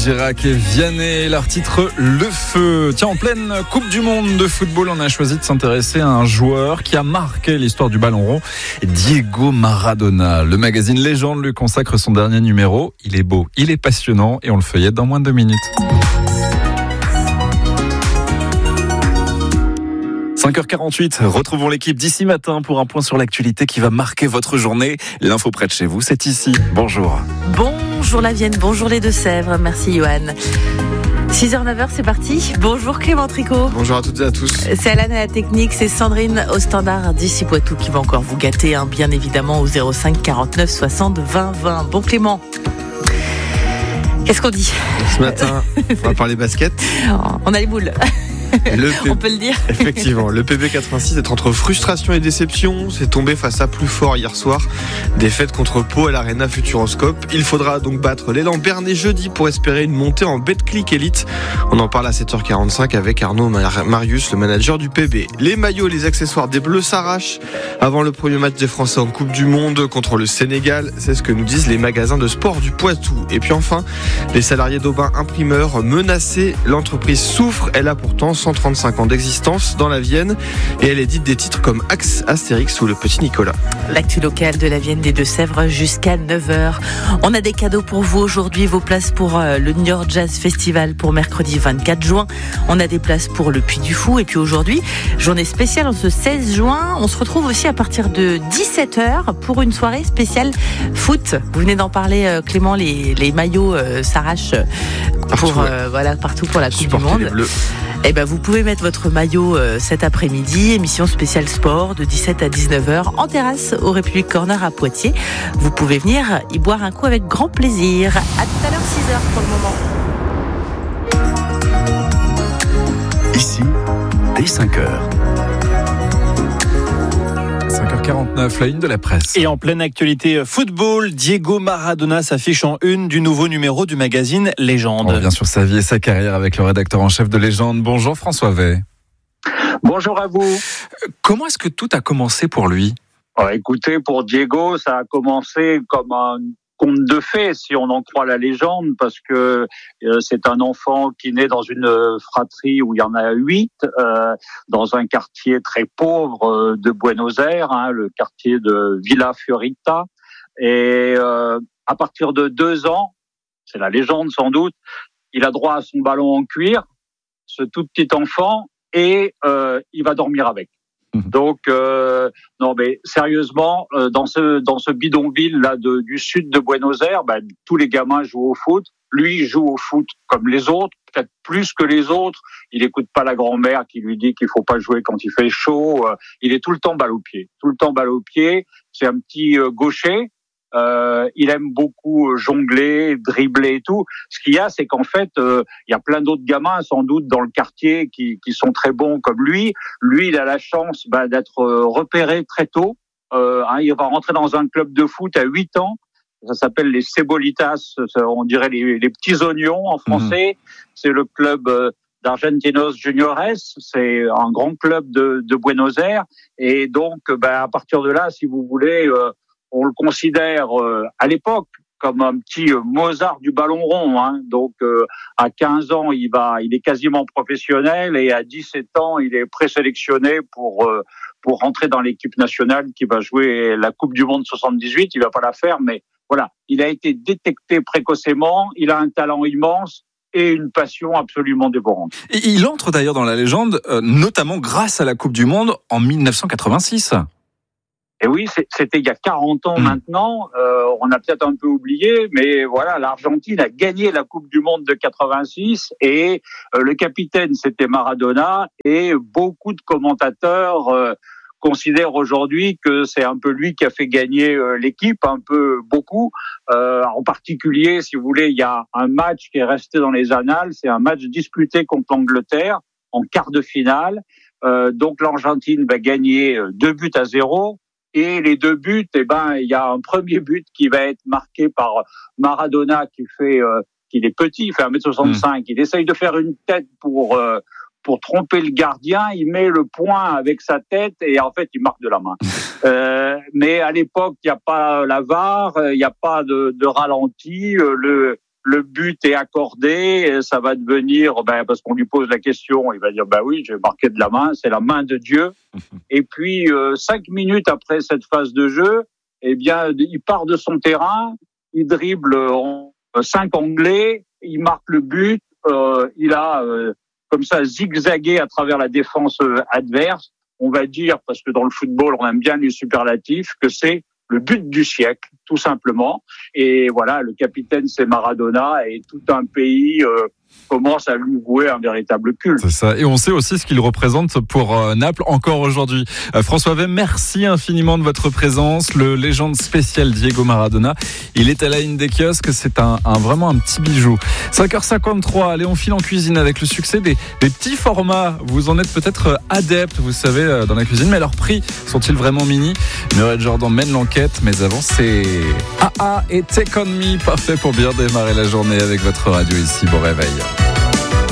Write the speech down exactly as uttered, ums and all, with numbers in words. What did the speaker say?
Girac et Vianney, leur titre Le Feu. Tiens, en pleine Coupe du Monde de football, on a choisi de s'intéresser à un joueur qui a marqué l'histoire du ballon rond, Diego Maradona. Le magazine Légende lui consacre son dernier numéro. Il est beau, il est passionnant et on le feuillette dans moins de deux minutes. cinq heures quarante-huit, retrouvons l'équipe d'ici matin pour un point sur l'actualité qui va marquer votre journée. L'info près de chez vous, c'est ici. Bonjour. Bonjour la Vienne, bonjour les Deux-Sèvres, merci Johan. six heures neuf, c'est parti. Bonjour Clément Tricot. Bonjour à toutes et à tous. C'est Alan à la technique, c'est Sandrine au standard d'ici Poitou qui va encore vous gâter, hein, bien évidemment au zéro cinq quarante-neuf soixante vingt vingt. Bon Clément, qu'est-ce qu'on dit ce matin? On va parler basket. On a les boules. Le P... On peut le dire. Effectivement, le P B quatre-vingt-six est entre frustration et déception. C'est tombé face à plus fort hier soir. Défaite contre Pau à l'Arena Futuroscope. Il faudra donc battre l'élan Bernay jeudi pour espérer une montée en Betclic Elite. On en parle à sept heures quarante-cinq avec Arnaud Marius, le manager du P B. Les maillots et les accessoires des Bleus s'arrachent avant le premier match des Français en Coupe du Monde contre le Sénégal. C'est ce que nous disent les magasins de sport du Poitou. Et puis enfin, les salariés d'Aubin imprimeurs menacés. L'entreprise souffre. Elle a pourtant cent trente-cinq ans d'existence dans la Vienne et elle édite des titres comme Axe, Astérix ou Le Petit Nicolas. L'actu locale de la Vienne des Deux-Sèvres jusqu'à neuf heures. On a des cadeaux pour vous aujourd'hui, vos places pour le New York Jazz Festival pour mercredi vingt-quatre juin. On a des places pour le Puy du Fou et puis aujourd'hui, journée spéciale en ce seize juin. On se retrouve aussi à partir de dix-sept heures pour une soirée spéciale foot. Vous venez d'en parler Clément, les, les maillots euh, s'arrachent pour, partout, ouais. euh, voilà, partout pour la Coupe Supporter du Monde. Les Bleus. Eh ben, vous pouvez mettre votre maillot euh, cet après-midi, émission spéciale sport de dix-sept à dix-neuf heures en terrasse au République Corner à Poitiers. Vous pouvez venir y boire un coup avec grand plaisir. À tout à l'heure, six heures pour le moment. Ici, dès cinq heures. cinq heures quarante-neuf, la une de la presse. Et en pleine actualité football, Diego Maradona s'affiche en une du nouveau numéro du magazine Légende. On revient sur sa vie et sa carrière avec le rédacteur en chef de Légende. Bonjour François Vey. Bonjour à vous. Comment est-ce que tout a commencé pour lui ? Alors, écoutez, pour Diego, ça a commencé comme un conte de fées, si on en croit la légende, parce que euh, c'est un enfant qui naît dans une fratrie où il y en a huit, euh, dans un quartier très pauvre euh, de Buenos Aires, hein, le quartier de Villa Fiorita. Et euh, à partir de deux ans, c'est la légende sans doute, il a droit à son ballon en cuir, ce tout petit enfant, et euh, il va dormir avec. Donc euh, non mais sérieusement euh, dans ce dans ce bidonville là de, du sud de Buenos Aires, ben, tous les gamins jouent au foot. Lui il joue au foot comme les autres, peut-être plus que les autres. Il écoute pas la grand-mère qui lui dit qu'il faut pas jouer quand il fait chaud. Euh, il est tout le temps balle au pied, tout le temps balle au pied. C'est un petit euh, gaucher. Euh, il aime beaucoup jongler, dribbler et tout. Ce qu'il y a, c'est qu'en fait, euh, il y a plein d'autres gamins, sans doute, dans le quartier qui, qui sont très bons comme lui. Lui, il a la chance bah, d'être repéré très tôt. Euh, hein, il va rentrer dans un club de foot à huit ans. Ça s'appelle les Cebolitas, on dirait les, les petits oignons en français. Mmh. C'est le club euh, d'Argentinos Juniores. C'est un grand club de, de Buenos Aires. Et donc, bah, à partir de là, si vous voulez... Euh, on le considère euh, à l'époque comme un petit euh, Mozart du ballon rond. Hein. Donc euh, à quinze ans, il va, il est quasiment professionnel et à dix-sept ans, il est présélectionné pour euh, pour rentrer dans l'équipe nationale qui va jouer la Coupe du Monde soixante-dix-huit. Il va pas la faire, mais voilà, il a été détecté précocement. Il a un talent immense et une passion absolument dévorante. Et il entre d'ailleurs dans la légende, euh, notamment grâce à la Coupe du Monde en dix-neuf cent quatre-vingt-six. Et oui, c'était il y a quarante ans mmh. maintenant. Euh, on a peut-être un peu oublié, mais voilà, l'Argentine a gagné la Coupe du Monde de quatre-vingt-six et euh, le capitaine, c'était Maradona. Et beaucoup de commentateurs euh, considèrent aujourd'hui que c'est un peu lui qui a fait gagner euh, l'équipe, un peu beaucoup. Euh, en particulier, si vous voulez, il y a un match qui est resté dans les annales. C'est un match disputé contre l'Angleterre en quart de finale. Euh, donc l'Argentine va gagner deux buts à zéro. Et les deux buts, eh ben, il y a un premier but qui va être marqué par Maradona qui fait, euh, qu'il est petit, il fait un mètre soixante-cinq. Mmh. Il essaye de faire une tête pour euh, pour tromper le gardien. Il met le poing avec sa tête et en fait, il marque de la main. euh, mais à l'époque, il n'y a pas la V A R, il n'y a pas de, de ralenti. Le le but est accordé, ça va devenir, ben, parce qu'on lui pose la question, il va dire, bah oui, j'ai marqué de la main, c'est la main de Dieu. Et puis, euh, cinq minutes après cette phase de jeu, eh bien, il part de son terrain, il dribble en cinq Anglais, il marque le but, euh, il a euh, comme ça zigzagué à travers la défense euh, adverse. On va dire, parce que dans le football, on aime bien les superlatifs, que c'est le but du siècle, tout simplement. Et voilà, le capitaine, c'est Maradona, et tout un pays euh, commence à lui vouer un véritable culte. C'est ça. Et on sait aussi ce qu'il représente pour euh, Naples encore aujourd'hui. Euh, François Vey, merci infiniment de votre présence. Le légende spécial Diego Maradona, il est à la ligne des kiosques. C'est un, un vraiment un petit bijou. cinq heures cinquante-trois. Allez, on file en cuisine avec le succès des, des petits formats. Vous en êtes peut-être adepte, vous savez, dans la cuisine. Mais leurs prix sont-ils vraiment mini? Muriel Jordan mène l'enquête. Mais avant, c'est A A et Take On Me. Parfait pour bien démarrer la journée avec votre radio ici. Bon réveil.